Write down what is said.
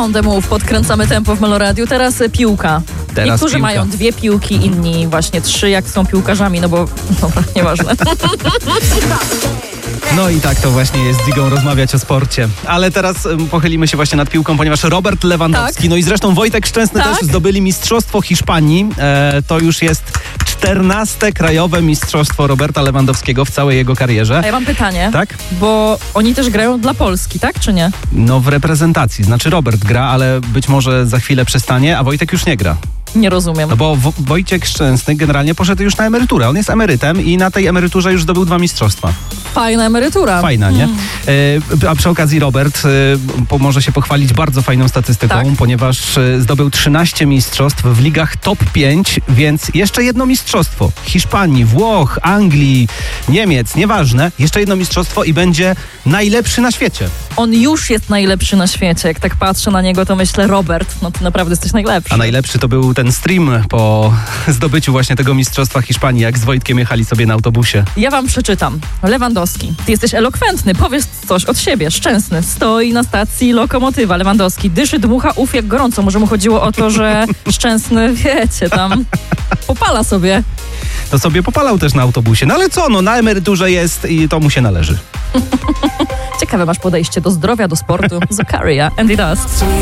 On the move, podkręcamy tempo w Meloradiu. Teraz piłka. Niektórzy mają 2 piłki, inni właśnie 3, jak są piłkarzami, no bo dobra, nieważne. No i tak to właśnie jest z Zigą rozmawiać o sporcie. Ale teraz pochylimy się właśnie nad piłką, ponieważ Robert Lewandowski, no i zresztą Wojtek Szczęsny też zdobyli Mistrzostwo Hiszpanii. To już jest 14. krajowe mistrzostwo Roberta Lewandowskiego w całej jego karierze. A ja mam pytanie, tak? Bo oni też grają dla Polski, tak czy nie? No w reprezentacji, znaczy Robert gra, ale być może za chwilę przestanie, a Wojtek już nie gra. Nie rozumiem. No bo Wojciech Szczęsny generalnie poszedł już na emeryturę. On jest emerytem i na tej emeryturze już zdobył 2 mistrzostwa. Fajna emerytura. Fajna, nie? A przy okazji Robert może się pochwalić bardzo fajną statystyką, ponieważ zdobył 13 mistrzostw w ligach top 5, więc jeszcze jedno mistrzostwo. Hiszpanii, Włoch, Anglii, Niemiec, nieważne. Jeszcze jedno mistrzostwo i będzie najlepszy na świecie. On już jest najlepszy na świecie. Jak tak patrzę na niego, to myślę, Robert, no ty naprawdę jesteś najlepszy. A najlepszy to był ten stream po zdobyciu właśnie tego mistrzostwa Hiszpanii, jak z Wojtkiem jechali sobie na autobusie. Ja wam przeczytam. Lewandowski, ty jesteś elokwentny, powiedz coś od siebie. Szczęsny, stoi na stacji lokomotywa. Lewandowski, dyszy, dmucha, jak gorąco. Może mu chodziło o to, że Szczęsny, wiecie, tam popala sobie. To sobie popalał też na autobusie. No ale co, no na emeryturze jest i to mu się należy. Ciekawe masz podejście do zdrowia, do sportu. Zakaria, and it does.